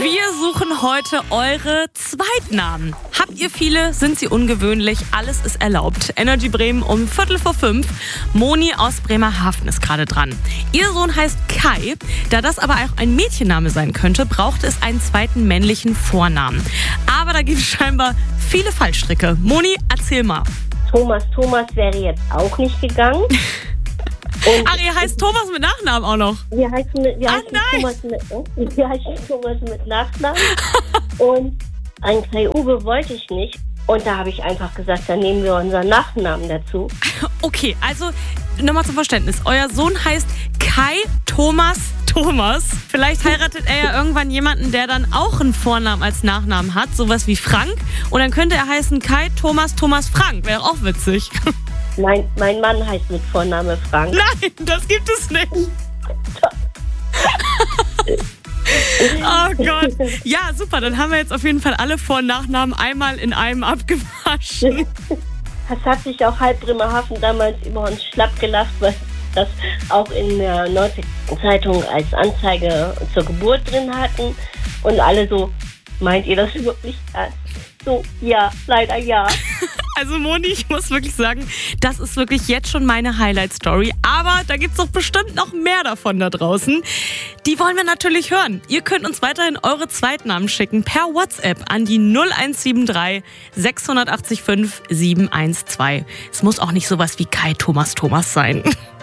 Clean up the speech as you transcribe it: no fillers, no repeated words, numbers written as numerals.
Wir suchen heute eure Zweitnamen. Habt ihr viele? Sind sie ungewöhnlich? Alles ist erlaubt. Energy Bremen um 4:45. Moni aus Bremerhaven ist gerade dran. Ihr Sohn heißt Kai. Da das aber auch ein Mädchenname sein könnte, braucht es einen zweiten männlichen Vornamen. Aber da gibt es scheinbar viele Fallstricke. Moni, erzähl mal. Thomas wäre jetzt auch nicht gegangen. Ach, ihr heißt Thomas mit Nachnamen auch noch? Wir heißen Thomas mit Nachnamen. Und einen Kai-Uwe wollte ich nicht. Und da habe ich einfach gesagt, dann nehmen wir unseren Nachnamen dazu. Okay, also nochmal zum Verständnis. Euer Sohn heißt Kai Thomas. Vielleicht heiratet er ja irgendwann jemanden, der dann auch einen Vornamen als Nachnamen hat, sowas wie Frank. Und dann könnte er heißen Kai Thomas Frank. Wäre auch witzig. Nein, mein Mann heißt mit Vorname Frank. Nein, das gibt es nicht. Oh Gott. Ja, super. Dann haben wir jetzt auf jeden Fall alle Vor- und Nachnamen einmal in einem abgewaschen. Das hat sich auch halb Bremerhaven damals über uns schlapp gelacht, weil das auch in der Nordzeitung als Anzeige zur Geburt drin hatten. Und alle so, meint ihr das wirklich ernst? So, ja, leider ja. Also Moni, ich muss wirklich sagen, das ist wirklich jetzt schon meine Highlight-Story. Aber da gibt es doch bestimmt noch mehr davon da draußen. Die wollen wir natürlich hören. Ihr könnt uns weiterhin eure Zweitnamen schicken per WhatsApp an die 0173 685 712. Es muss auch nicht sowas wie Kai Thomas sein.